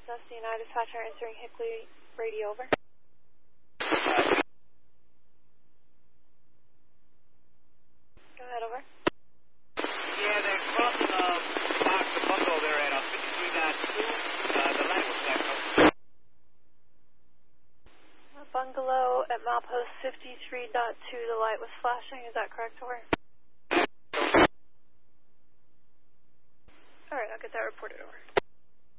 That's the United Dispatcher answering Hickley radio, over. Go ahead, over. Yeah, they're crossing the bungalow there at 53.2. The light was back up. A bungalow at milepost 53.2, the light was flashing. Is that correct, over? All right, I'll get that reported, over.